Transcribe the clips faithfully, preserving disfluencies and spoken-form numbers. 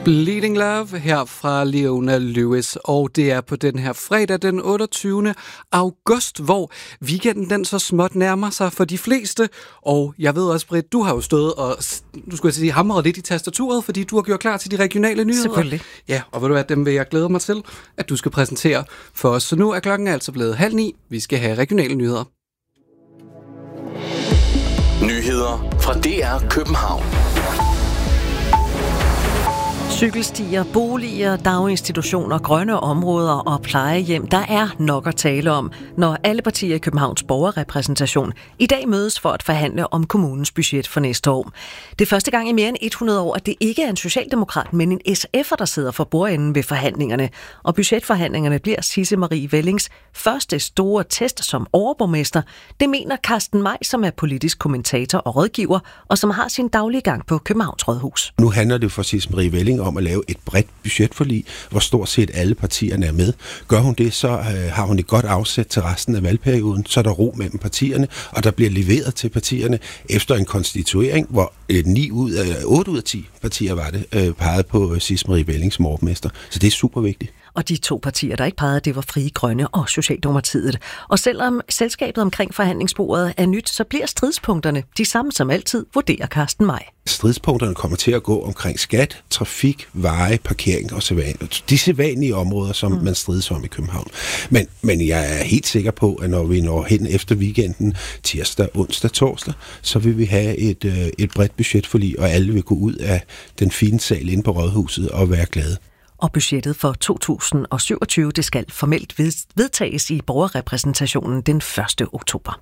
Bleeding Love her fra Leona Lewis, og det er på den her fredag den otteogtyvende august, hvor weekenden den så småt nærmer sig for de fleste, og jeg ved også, Britt, du har jo stået og, nu skulle jeg sige, hamret lidt i tastaturet, fordi du har gjort klar til de regionale nyheder. Selvfølgelig. Ja, og ved du hvad, dem vil jeg glæde mig til, at du skal præsentere for os. Så nu er klokken altså blevet halv ni, vi skal have regionale nyheder. Nyheder fra D R København. Cykelstier, boliger, daginstitutioner, grønne områder og plejehjem. Der er nok at tale om, når alle partier i Københavns borgerrepræsentation i dag mødes for at forhandle om kommunens budget for næste år. Det er første gang i mere end hundrede år, at det ikke er en socialdemokrat, men en S F'er, der sidder for bordenden ved forhandlingerne. Og budgetforhandlingerne bliver Sisse Marie Vellings første store test som overborgmester. Det mener Carsten May, som er politisk kommentator og rådgiver, og som har sin daglige gang på Københavns Rådhus. Nu handler det for Sisse Marie Velling om at lave et bredt budgetforlig, hvor stort set alle partierne er med. Gør hun det, så øh, har hun et godt afsæt til resten af valgperioden, så er der ro mellem partierne, og der bliver leveret til partierne efter en konstituering, hvor øh, ni ud af, otte ud af ti partier var det, øh, pegede på øh, Sisse Marie Velling som overborgmester. Så det er super vigtigt. Og de to partier, der ikke pegede, det var Frie Grønne og Socialdemokratiet. Og selvom selskabet omkring forhandlingsbordet er nyt, så bliver stridspunkterne de samme som altid, vurderer Carsten May. Stridspunkterne kommer til at gå omkring skat, trafik, veje, parkering og sædvanlige. De sædvanlige områder, som mm. man strides om i København. Men, men jeg er helt sikker på, at når vi når hen efter weekenden, tirsdag, onsdag, torsdag, så vil vi have et, et bredt budgetforlig, og alle vil gå ud af den fine sal inde på Rådhuset og være glade. Og budgettet for to tusind syvogtyve, det skal formelt vedtages i borgerrepræsentationen den første oktober.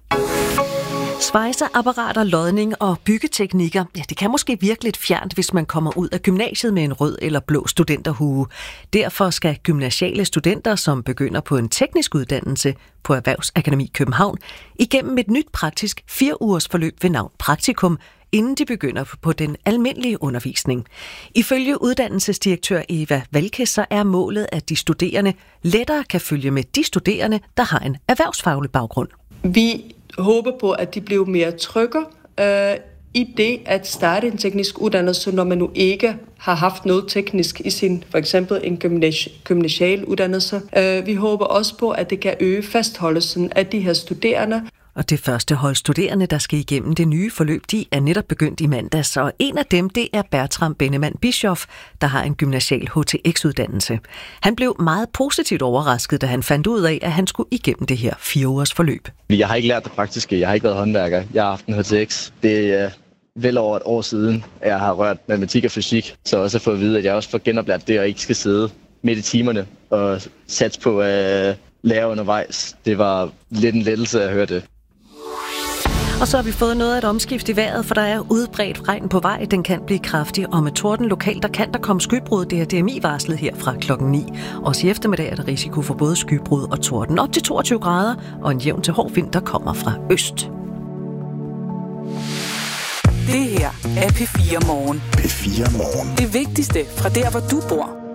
Svejseapparater, lodning og byggeteknikker, ja, det kan måske virke lidt fjernt, hvis man kommer ud af gymnasiet med en rød eller blå studenterhue. Derfor skal gymnasiale studenter, som begynder på en teknisk uddannelse på Erhvervsakademi København, igennem et nyt praktisk fire ugers forløb ved navn Praktikum, inden de begynder på den almindelige undervisning. Ifølge uddannelsesdirektør Eva Valke, så er målet, at de studerende lettere kan følge med de studerende, der har en erhvervsfaglig baggrund. Vi håber på, at de bliver mere trygge øh, i det at starte en teknisk uddannelse, når man nu ikke har haft noget teknisk i sin, for eksempel en gymnasial uddannelse. Øh, vi håber også på, at det kan øge fastholdelsen af de her studerende. Og det første hold studerende, der skal igennem det nye forløb, de er netop begyndt i mandags, og en af dem, det er Bertram Bennemann Bischoff, der har en gymnasial H T X-uddannelse. Han blev meget positivt overrasket, da han fandt ud af, at han skulle igennem det her fire ugers forløb. Jeg har ikke lært det praktiske, jeg har ikke været håndværker, jeg har haft en H T X. Det er vel over et år siden, at jeg har rørt matematik og fysik, så også at få at vide, at jeg også får genoplært det, og ikke skal sidde midt i timerne og satse på at lære undervejs. Det var lidt en lettelse at høre det. Og så har vi fået noget af et omskift i vejret, for der er udbredt regn på vej. Den kan blive kraftig, og med torden lokalt, der kan der komme skybrud. Det er D M I-varslet her fra klokken ni. Også i eftermiddag er der risiko for både skybrud og torden op til toogtyve grader, og en jævn til hård vind, der kommer fra øst. Det her er P fire Morgen. P fire Morgen. Det vigtigste fra der, hvor du bor.